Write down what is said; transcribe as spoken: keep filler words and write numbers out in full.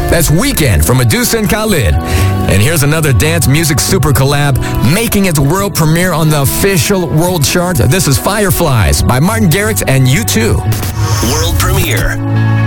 That's Weekend from Medusa and Khalid. And here's another dance music super collab making its world premiere on the official world chart. This is Fireflies by Martin Garrix and U two. World premiere.